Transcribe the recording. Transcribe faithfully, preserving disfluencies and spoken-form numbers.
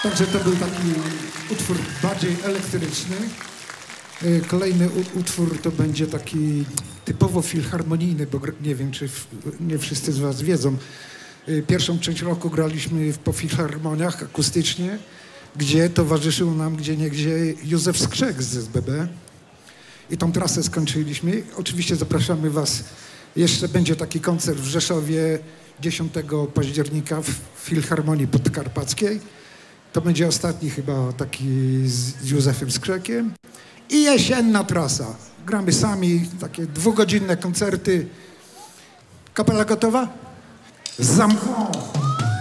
Także to był taki utwór bardziej elektryczny. Kolejny utwór to będzie taki typowo filharmonijny, bo nie wiem, czy nie wszyscy z was wiedzą. Pierwszą część roku graliśmy po filharmoniach akustycznie, gdzie towarzyszył nam gdzieniegdzie Józef Skrzek z S B B. I tą trasę skończyliśmy. Oczywiście zapraszamy was. Jeszcze będzie taki koncert w Rzeszowie dziesiątego października w Filharmonii Podkarpackiej. To będzie ostatni chyba taki z Józefem Skrzekiem. I jesienna trasa. Gramy sami, takie dwugodzinne koncerty. Kapela gotowa? Zam...